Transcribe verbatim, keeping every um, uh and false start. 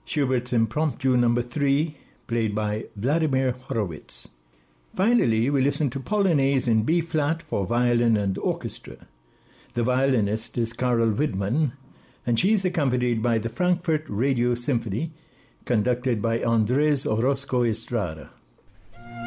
Schubert's Impromptu Number three, played by Vladimir Horowitz. Finally, we listen to Polonaise in B-flat for violin and orchestra. The violinist is Karel Widman, and she is accompanied by the Frankfurt Radio Symphony, conducted by Andrés Orozco Estrada.